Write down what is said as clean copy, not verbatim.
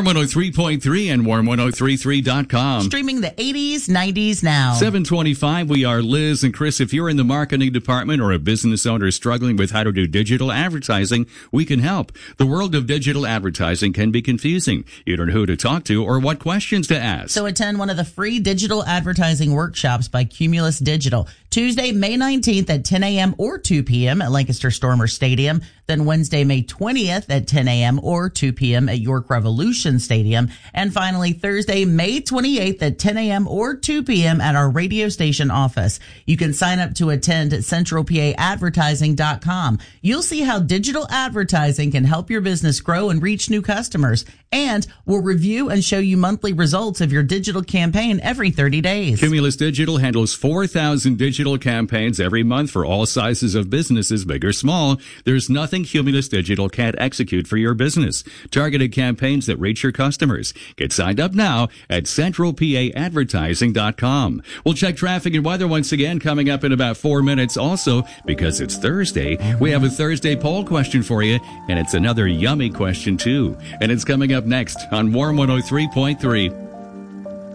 Warm 103.3 and warm1033.com. Streaming the 80s, 90s now. 725, we are Liz and Chris. If you're in the marketing department or a business owner struggling with how to do digital advertising, we can help. The world of digital advertising can be confusing. You don't know who to talk to or what questions to ask. So attend one of the free digital advertising workshops by Cumulus Digital. Tuesday, May 19th at 10 a.m. or 2 p.m. at Lancaster Stormer Stadium. Then Wednesday, May 20th at 10 a.m. or 2 p.m. at York Revolution Stadium. And finally, Thursday, May 28th at 10 a.m. or 2 p.m. at our radio station office. You can sign up to attend at centralpaadvertising.com. You'll see how digital advertising can help your business grow and reach new customers. And we'll review and show you monthly results of your digital campaign every 30 days. Cumulus Digital handles 4,000 digital campaigns every month for all sizes of businesses, big or small. There's nothing Cumulus Digital can't execute for your business. Targeted campaigns that reach your customers. Get signed up now at centralpaadvertising.com. We'll check traffic and weather once again coming up in about 4 minutes. Also, because it's Thursday, we have a Thursday poll question for you, and it's another yummy question too. And it's coming up next on Warm 103.3.